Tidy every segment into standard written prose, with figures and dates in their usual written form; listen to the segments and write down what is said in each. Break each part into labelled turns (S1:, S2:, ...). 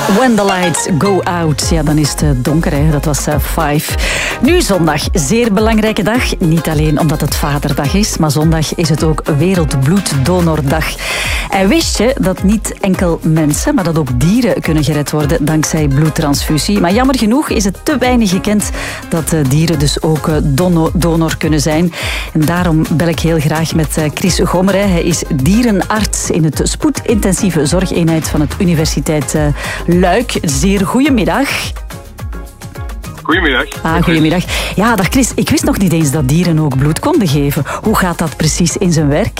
S1: When the lights go out. Ja, dan is het donker, hè. Dat was 5. Nu zondag, zeer belangrijke dag. Niet alleen omdat het Vaderdag is, maar zondag is het ook Wereldbloeddonordag. En wist je dat niet enkel mensen, maar dat ook dieren kunnen gered worden dankzij bloedtransfusie? Maar jammer genoeg is het te weinig gekend dat dieren dus ook donor kunnen zijn. En daarom bel ik heel graag met Chris Gommer. Hij is dierenarts in het spoedintensieve zorgeenheid van het Universiteit Luik. Zeer goedemiddag.
S2: Goedemiddag.
S1: Goedemiddag. Ja, dag Chris. Ik wist nog niet eens dat dieren ook bloed konden geven. Hoe gaat dat precies in zijn werk?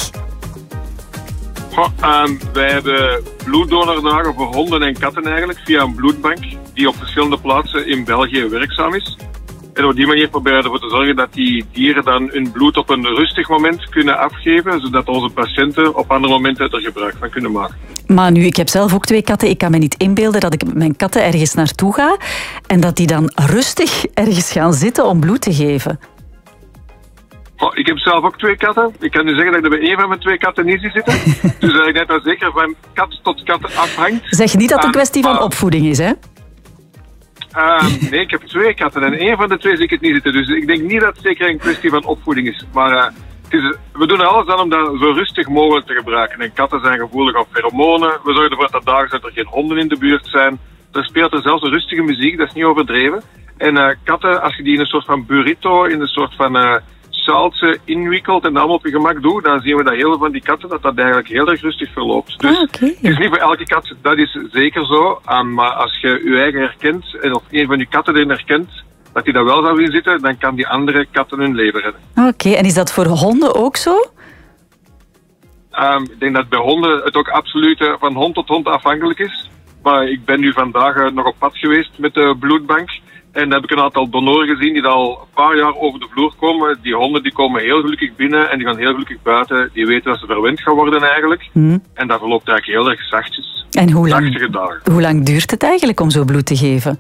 S2: Wij hebben bloeddonordagen voor honden en katten eigenlijk via een bloedbank die op verschillende plaatsen in België werkzaam is. En op die manier proberen we ervoor te zorgen dat die dieren dan hun bloed op een rustig moment kunnen afgeven, zodat onze patiënten op andere momenten er gebruik van kunnen maken.
S1: Maar nu, ik heb zelf ook 2 katten. Ik kan me niet inbeelden dat ik met mijn katten ergens naartoe ga en dat die dan rustig ergens gaan zitten om bloed te geven.
S2: Ik heb zelf ook 2 katten. Ik kan nu zeggen dat ik er bij 1 van mijn 2 katten niet zie zitten. Dus ik denk dat zeker van kat tot kat afhangt.
S1: Zeg niet dat het een kwestie van opvoeding is, hè?
S2: Nee, ik heb 2 katten en 1 van de 2 zie ik het niet zitten. Dus ik denk niet dat het zeker een kwestie van opvoeding is. Maar we doen er alles aan om dat zo rustig mogelijk te gebruiken. En katten zijn gevoelig op pheromonen. We zorgen ervoor dat dagen dat er geen honden in de buurt zijn. Er speelt er zelfs een rustige muziek, dat is niet overdreven. En katten, als je die in een soort van burrito, in een soort van salsa inwikkelt en dat allemaal op je gemak doet, dan zien we dat heel veel van die katten dat eigenlijk heel erg rustig verloopt. Dus het is niet voor elke kat, dat is zeker zo. Maar als je je eigen herkent, en of een van je katten erin herkent, dat die daar wel zou willen zitten, dan kan die andere katten hun leven redden.
S1: Oké, en is dat voor honden ook zo?
S2: Ik denk dat bij honden het ook absoluut van hond tot hond afhankelijk is. Maar ik ben nu vandaag nog op pad geweest met de bloedbank. En dan heb ik een aantal donoren gezien die al een paar jaar over de vloer komen. Die honden die komen heel gelukkig binnen en die gaan heel gelukkig buiten. Die weten dat ze verwend gaan worden eigenlijk. En dat verloopt eigenlijk heel erg zachtjes.
S1: En
S2: hoe
S1: lang duurt het eigenlijk om zo bloed te geven?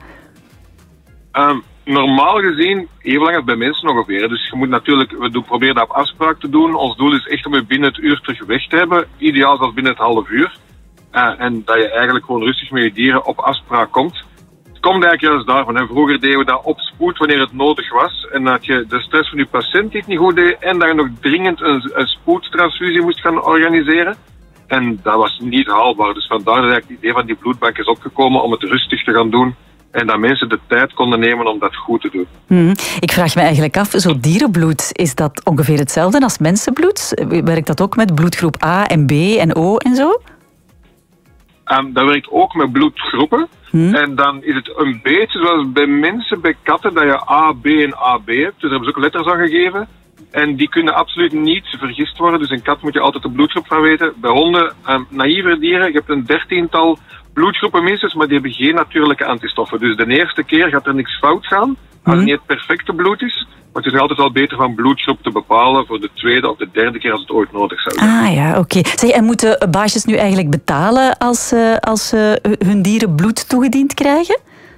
S2: Normaal gezien even lang als bij mensen ongeveer. Dus je moet natuurlijk, we proberen dat op afspraak te doen. Ons doel is echt om je binnen het uur terug weg te hebben. Ideaal zelfs binnen het half uur. En dat je eigenlijk gewoon rustig met je dieren op afspraak komt. Het komt eigenlijk juist daarvan. En vroeger deden we dat op spoed wanneer het nodig was. En dat je de stress van je patiënt niet goed deed. En dat je nog dringend een spoedtransfusie moest gaan organiseren. En dat was niet haalbaar. Dus vandaar dat eigenlijk het idee van die bloedbank is opgekomen om het rustig te gaan doen. En dat mensen de tijd konden nemen om dat goed te doen.
S1: Ik vraag me eigenlijk af, zo dierenbloed, is dat ongeveer hetzelfde als mensenbloed? Werkt dat ook met bloedgroep A en B en O en zo?
S2: Dat werkt ook met bloedgroepen. En dan is het een beetje zoals bij mensen, bij katten, dat je A, B en AB hebt. Dus daar hebben ze ook letters aan gegeven. En die kunnen absoluut niet vergist worden. Dus een kat moet je altijd de bloedgroep van weten. Bij honden, naïeve dieren, je hebt een 13-tal bloedgroepen minstens, maar die hebben geen natuurlijke antistoffen. Dus de eerste keer gaat er niks fout gaan, als het niet het perfecte bloed is. Maar het is altijd wel beter van bloedgroep te bepalen voor de tweede of de derde keer als het ooit nodig zou zijn.
S1: Oké. Zeg, en moeten baasjes nu eigenlijk betalen als hun dieren bloed toegediend krijgen?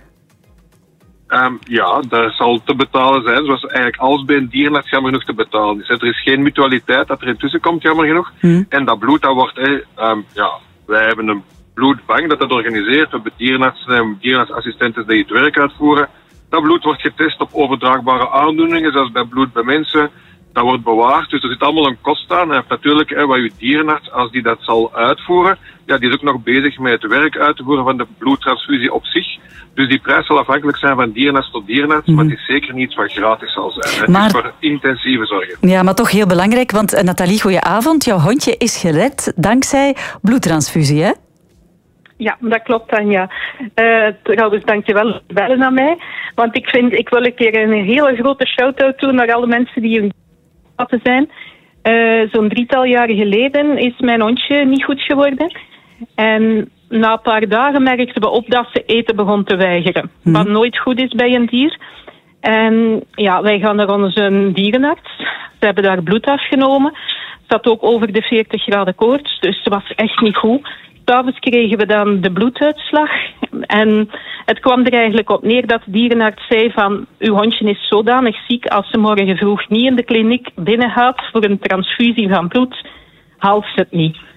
S2: Ja, daar zal te betalen zijn, zoals eigenlijk alles bij een dierenarts jammer genoeg te betalen is. Er is geen mutualiteit dat er intussen komt, jammer genoeg. En dat bloed, dat wordt, wij hebben een bloedbank dat organiseert. We hebben dierenartsen en dierenartsassistenten die het werk uitvoeren. Dat bloed wordt getest op overdraagbare aandoeningen, zoals bij bloed bij mensen. Dat wordt bewaard, dus er zit allemaal een kost aan. En natuurlijk, wat uw dierenarts, als die dat zal uitvoeren, ja, die is ook nog bezig met het werk uit te voeren van de bloedtransfusie op zich. Dus die prijs zal afhankelijk zijn van dierenarts tot dierenarts, maar het is zeker niet wat gratis zal zijn. Het is voor intensieve zorgen.
S1: Ja, maar toch heel belangrijk, want Nathalie, goedenavond. Jouw hondje is gered dankzij bloedtransfusie, hè?
S3: Ja, dat klopt, Tanja. Trouwens, dankjewel voor het bellen naar mij. Want ik wil een keer een hele grote shout-out doen naar alle mensen die in katten zijn. Zo'n 3-tal jaren geleden is mijn hondje niet goed geworden. En na een paar dagen merkten we op dat ze eten begon te weigeren. Wat nooit goed is bij een dier. En ja, wij gaan naar onze dierenarts. Ze hebben daar bloed afgenomen. Ze had ook over de 40 graden koorts, dus ze was echt niet goed. 'S'avonds kregen we dan de bloeduitslag. En het kwam er eigenlijk op neer dat de dierenarts zei van uw hondje is zodanig ziek als ze morgen vroeg niet in de kliniek binnengaat voor een transfusie van bloed, haalt ze het niet.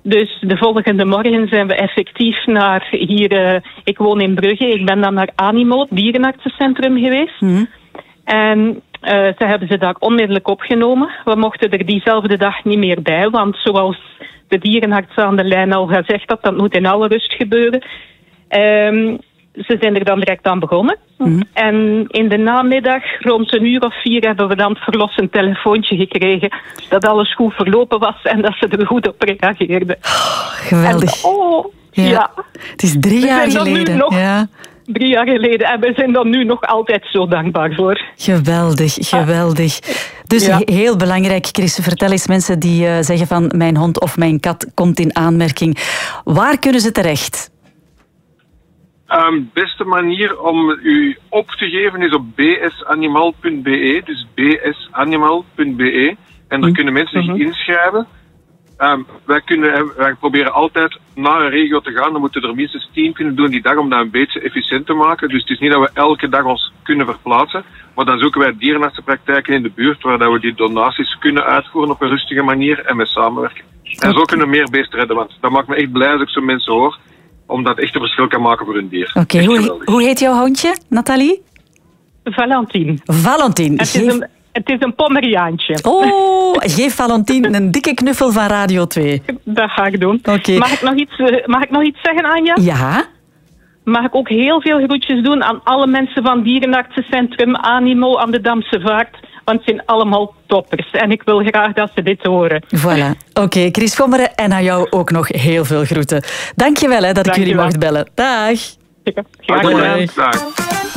S3: Dus de volgende morgen zijn we effectief naar hier... ik woon in Brugge. Ik ben dan naar Animo, het dierenartsencentrum geweest. En ze hebben ze daar onmiddellijk opgenomen. We mochten er diezelfde dag niet meer bij. Want zoals de dierenarts aan de lijn al gezegd had, dat moet in alle rust gebeuren. Ze zijn er dan direct aan begonnen. En in de namiddag, rond 1:00 hebben we dan het verlossend telefoontje gekregen dat alles goed verlopen was en dat ze er goed op reageerden.
S1: Geweldig.
S3: En, ja.
S1: Het is 3 jaar geleden.
S3: 3 jaar geleden. En we zijn er nu nog altijd zo dankbaar voor.
S1: Geweldig. Dus heel belangrijk, Chris. Vertel eens mensen die zeggen van mijn hond of mijn kat komt in aanmerking. Waar kunnen ze terecht?
S2: Beste manier om u op te geven is op bsanimal.be. Dus bsanimal.be. En daar kunnen mensen zich inschrijven. Wij proberen altijd naar een regio te gaan. Dan moeten er minstens 10 kunnen doen die dag om dat een beetje efficiënt te maken. Dus het is niet dat we elke dag ons kunnen verplaatsen. Maar dan zoeken wij dierenartsenpraktijken in de buurt waar we die donaties kunnen uitvoeren op een rustige manier en met samenwerken. En zo kunnen we meer beesten redden. Want dat maakt me echt blij als ik zo mensen hoor. Omdat het echt een verschil kan maken voor hun dier.
S1: Oké, hoe heet jouw hondje, Nathalie?
S3: Valentine. Het is een Pomeriaantje.
S1: Oh, geef Valentine een dikke knuffel van Radio 2.
S3: Dat ga ik doen.
S1: Okay.
S3: Mag ik nog iets zeggen, Anja?
S1: Ja.
S3: Mag ik ook heel veel groetjes doen aan alle mensen van Dierenartsencentrum Animo aan de Damse Vaart. Want het zijn allemaal toppers. En ik wil graag dat ze dit horen.
S1: Voilà. Oké, Chris Gommeren, en aan jou ook nog heel veel groeten. Dankjewel dat ik jullie mocht bellen. Dag.
S3: Graag gedaan.
S2: Dag.